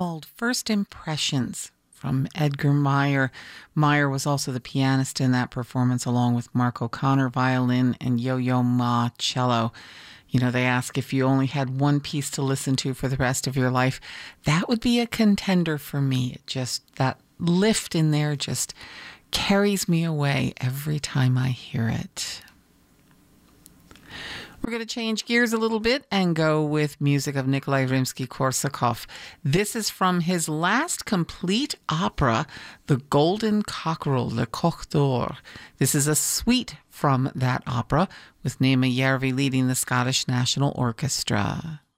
called First Impressions from Edgar Meyer. Meyer was also the pianist in that performance, along with Mark O'Connor, violin, and Yo-Yo Ma, cello. You know, they ask if you only had one piece to listen to for the rest of your life, that would be a contender for me. That lift in there just carries me away every time I hear it. We're going to change gears a little bit and go with music of Nikolai Rimsky-Korsakov. This is from his last complete opera, The Golden Cockerel, Le Coq d'Or. This is a suite from that opera with Naima Järvi leading the Scottish National Orchestra.